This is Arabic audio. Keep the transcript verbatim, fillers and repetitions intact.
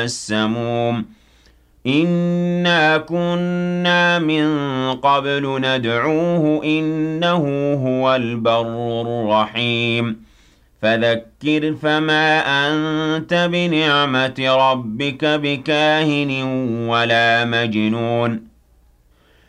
السَّمُومِ إِنَّا كُنَّا مِن قَبْلُ نَدْعُوهُ ۖ إِنَّهُ هُوَ الْبَرُّ الرَّحِيمُ فَذَكِّرْ فَمَا أَنتَ بِنِعْمَةِ رَبِّكَ بِكَاهِنٍ وَلَا مَجْنُونٍ